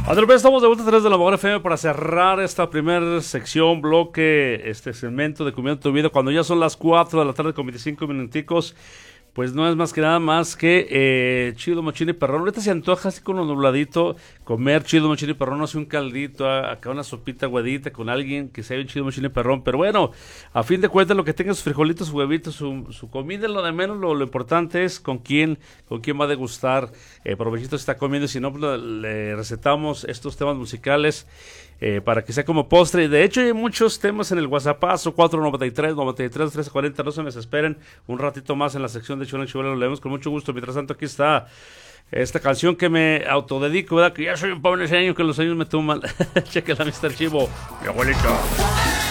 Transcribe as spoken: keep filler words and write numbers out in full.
Andrés, estamos de vuelta a tres de la Mejor F M para cerrar esta primera sección, bloque, este segmento de Comiendo tu Vida, cuando ya son las cuatro de la tarde con veinticinco minuticos. Pues no es más que nada más que eh, chido, mochino y perrón. Ahorita se antoja así con lo nubladito, comer chido, mochino y perrón, no sé, un caldito, acá una sopita aguadita con alguien que sea un chido, mochino y perrón. Pero bueno, a fin de cuentas, lo que tenga sus frijolitos, sus huevitos, su, su comida, lo de menos, lo, lo importante es con quién, con quién va a degustar. Eh, provechito se está comiendo, si no, pues, le recetamos estos temas musicales. Eh, para que sea como postre. De hecho, hay muchos temas en el WhatsAppazo, cuatro nueve tres, nueve tres, trece cuarenta. No se me desesperen, un ratito más en la sección de Chula Chula lo leemos con mucho gusto. Mientras tanto, aquí está esta canción que me autodedico, ¿verdad? Que ya soy un pobre señor que los años me tumban. Chequenla, mister Chivo, mi abuelito.